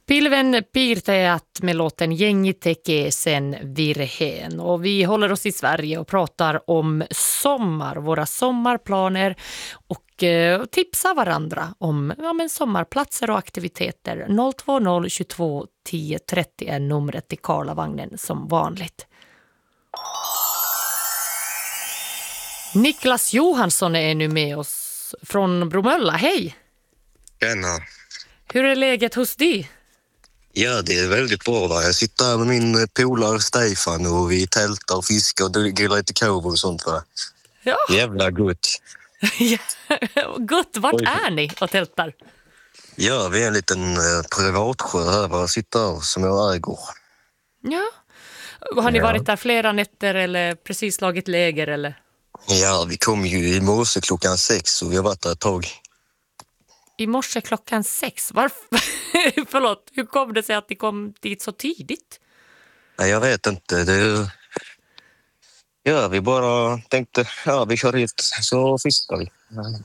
Pilven piirtäjät med låten Jengi tekee sen virheen. Och vi håller oss i Sverige och pratar om sommar, våra sommarplaner och tipsar varandra om sommarplatser och aktiviteter. 020 22 10 30 är numret till Karlavagnen som vanligt. Niklas Johansson är nu med oss från Bromölla. Hej! Tjena. Hur är läget hos dig? Ja, det är väldigt bra. Va? Jag sitter här med min polare Stefan och vi tältar och fiskar och grillar lite korv och sånt. Va? Ja. Jävla gott. Gott, vart är ni och tältar? Ja, vi är en liten privatsjö här. Va? Sitter här som jag äger. Ja. Har ni varit där flera nätter eller precis slagit läger eller? Ja, vi kom ju i morse 6:00 och vi har varit där ett tag. I morse 6:00? Varför? Förlåt, hur kom det sig att ni kom dit så tidigt? Nej, jag vet inte. Ja, vi bara tänkte, vi kör hit så fiskar vi.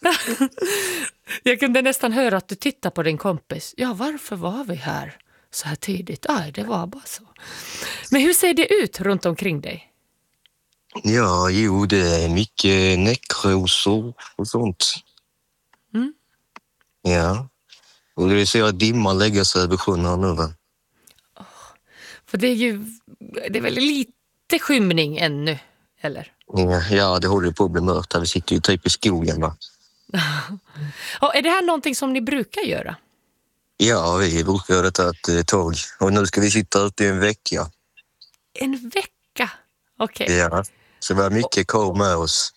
Jag kunde nästan höra att du tittar på din kompis. Ja, varför var vi här så här tidigt? Det var bara så. Men hur ser det ut runt omkring dig? Ja, jo, det är mycket näckrosor och sånt. Mm. Ja, och det ser att dimman lägger sig över sjön här nu, va? För det är väl lite skymning ännu, eller? Ja, det håller på att bli mörkt här. Vi sitter ju typ i skogen, va? Och är det här någonting som ni brukar göra? Ja, vi brukar göra detta ett tag. Och nu ska vi sitta ute i en vecka. En vecka? Okej. Ja, så vi har mycket korv med oss.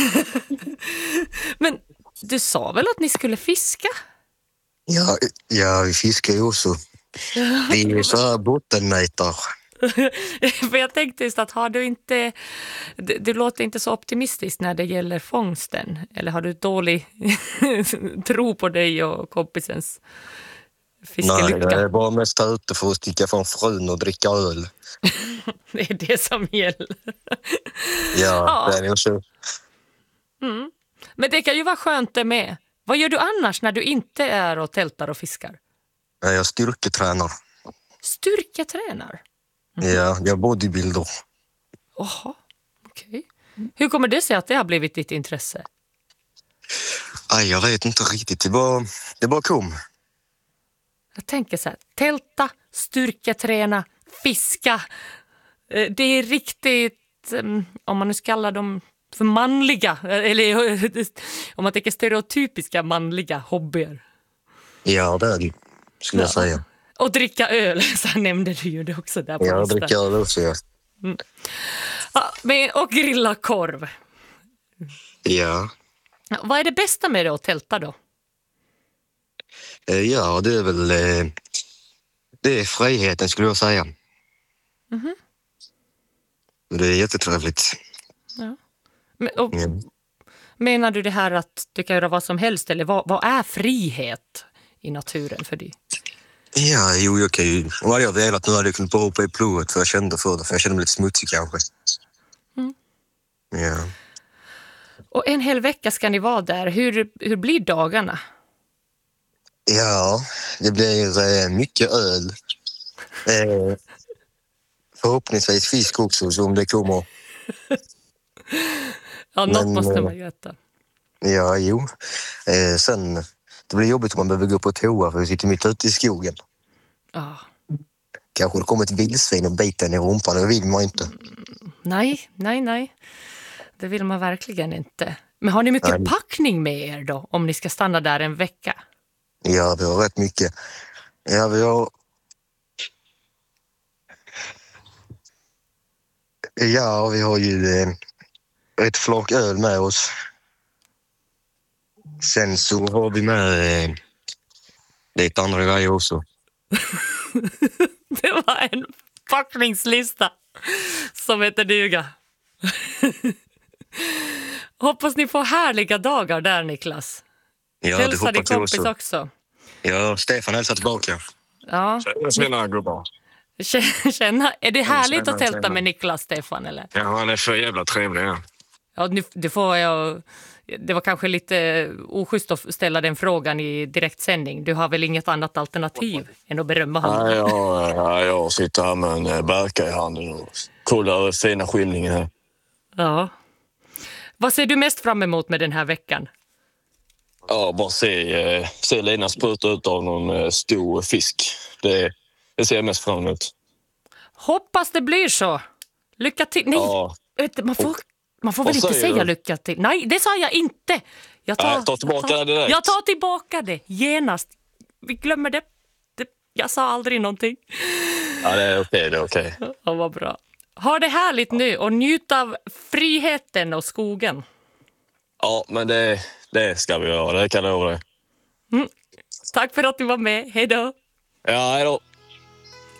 Men du sa väl att ni skulle fiska? Ja, vi fiskar ju också. Vi är så här bottenmätare. För jag tänkte just att har du inte... Du låter inte så optimistisk när det gäller fångsten. Eller har du dålig tro på dig och kompisens fiskelycka? Nej, jag är bara mest ute för att sticka från frun och dricka öl. Det är det som gäller. Ja, det är ju så. Mm. Men det kan ju vara skönt det med. Vad gör du annars när du inte är och tältar och fiskar? Jag styrketränar. Styrketränar? Ja, jag bodybuilder. Jaha, okej. Hur kommer det sig att det har blivit ditt intresse? Jag vet inte riktigt. Det bara kom. Jag tänker så här, tälta, styrketräna, fiska. Det är riktigt, om man nu ska kalla dem för manliga, eller om man tänker stereotypiska manliga hobbyer. Ja, det är det, skulle jag säga. Och dricka öl, så nämnde du ju det också där på listan. Ja, dricka öl också, ja. Mm. Och grilla korv. Ja. Vad är det bästa med det att tälta då? Ja, det är väl det är friheten, skulle jag säga. Mm-hmm. Det är jättetrevligt. Ja. Menar du det här att du kan göra vad som helst, eller vad är frihet i naturen för dig? Ja, jo, jag kan ju... Om jag velat nu hade jag kunnat bara hoppa i plovet för jag kände för det, för jag kände mig lite smutsig kanske. Mm. Ja. Och en hel vecka ska ni vara där. Hur blir dagarna? Ja, det blir mycket öl. Förhoppningsvis fisk också, så om det kommer. Ja, något måste man äta. Ja, jo. Sen, det blir jobbigt om man behöver gå på toa för vi sitter mitt ute i skogen. Ja. Kanske det kommer ett vildsvin och biter i rumpan, det vill man inte. Nej. Det vill man verkligen inte. Men har ni mycket packning med er då, om ni ska stanna där en vecka? Ja, vi har rätt mycket. Ja, vi har... Ja, vi har ju ett flak öl med oss. Sen så har vi med lite andra grejer också. Det var en packningslista som heter duga. Hoppas ni får härliga dagar där, Niklas. Ja, hälsa din kompis också. Ja, Stefan hälsar tillbaka. Ja. Tjena gubbar. Är det härligt att tälta med Niklas, Stefan, eller? Ja, han är för jävla trevlig. Ja. Ja, du får jag Det var kanske lite oschysst att ställa den frågan i direktsändning. Du har väl inget annat alternativ än att berömma honom? Nej, jag sitter här med en bärka i handen och kollar fina skildringen här. Ja. Vad ser du mest fram emot med den här veckan? Ja, bara se linan spruta ut av någon stor fisk. Det ser jag mest fram emot. Hoppas det blir så. Lycka till. Nej, Ja. man får väl inte säga lycka till. Nej, det sa jag inte. Jag tar tillbaka det direkt. Jag tar tillbaka det genast. Vi glömmer det. Jag sa aldrig någonting. Ja, det är okej. Ja, vad bra. Ha det härligt nu och njut av friheten och skogen. Ja, men det ska vi göra. Det kan jag lova dig. Tack för att du var med. Hej då. Ja, hej då.